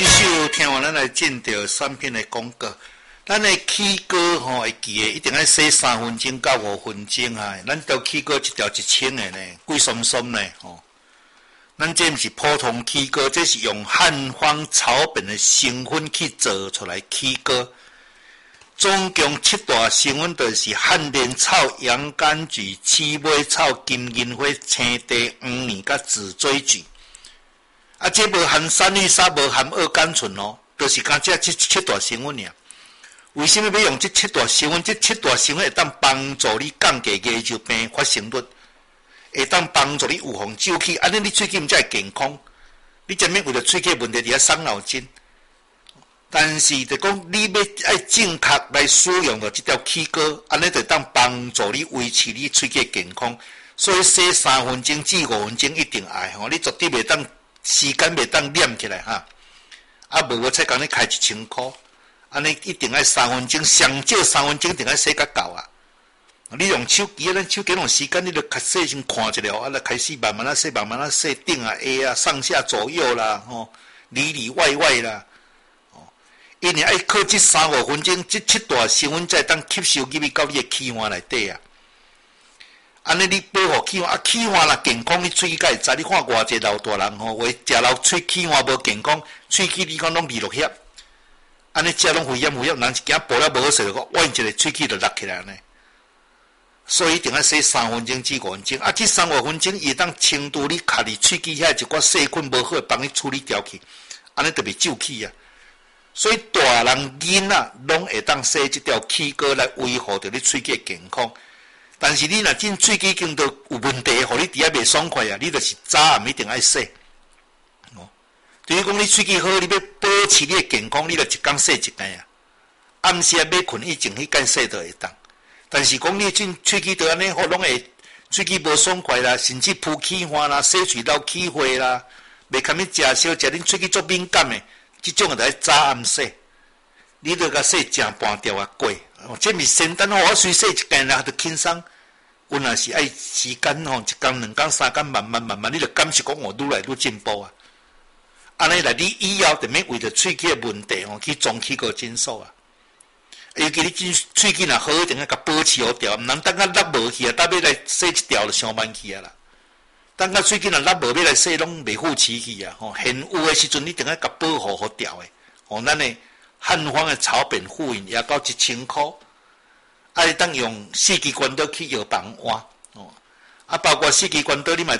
这首听完咱来进到选品的广告。咱的起歌会记的，一定要洗3分钟到5分钟啊！咱条起歌一条1000的呢，贵松松呢咱这不是普通起歌，这是用汉方草本的成分去做出来起歌。总共7大成分就是汉莲草、洋甘菊、刺尾草、金银花、青茶、黄泥甲紫锥菊。这无含山绿沙，无含二甘醇就是讲这7大成分尔。为什么要用这7大成分？这7大成分会当帮助你降低牙周病发生率，会当帮助你预防皱气，安尼你喙齿才会健康。你前面为了喙齿问题伫遐伤脑筋。但是就讲你要爱正确来使用的这条起歌，安尼就当帮助你维持你喙齿健康。所以洗3分钟至5分钟一定爱你绝对袂当时间袂当念起来无我才讲你开1000块，安尼一定要3分钟，上少3分钟一定要洗甲够啊！你用手机咱手机用时间，你就较细先看一下就开始慢慢洗，慢慢洗顶啊、下啊、上下左右啦，里里外外啦。因为爱靠这3-5分钟，这7大成分才当吸收入去到你的气管内底啊。安尼你保护气管气管若健康，你喙齿会知。你看偌济老大人话食老喙气管无健康，喙齿你讲拢离落血，安尼食拢肺炎，人一惊保了无好势，就弯一个喙齿就落起来呢。所以一定要洗3分钟至5分钟。这3-5分钟伊当清除你卡伫喙齿遐一寡细菌无好，帮你处理掉去，安尼特别皱气啊。所以大人囡仔拢会当洗这条起歌来维护着你喙齿健康。但是你若真喙齿经到有问题，互你伫遐袂爽快啊，你就是早暗一定爱洗。对于讲你喙齿好，你要保持你的健康，你就一工洗一次啊。暗时要困以前迄间洗就会当。但是讲你真喙齿都安尼好，拢会喙齿无爽快啦，甚至浮起花啦、洗喙流起花啦，袂堪你食烧食恁喙齿足敏感的。这种就要早暗洗，你著甲洗正半条啊过，这毋是简单我随洗一件啦就轻松。有若是爱时间一工、2工、3工，慢慢，你著感受讲愈来愈进步啊。安尼来，你以后就免为着喙齿的问题去装起个诊所啊。尤其你喙齿若好，一定要甲保持好条，毋通等甲落无去啊，等要来洗一条就伤慢去啊啦。等甲喙齿若落无要来洗，拢袂负起去啊！现有的时阵，你一定要甲保护好条的。咱的汉方的草本护引也到1000块，你当用4支关刀去药房换包括4支关刀，你嘛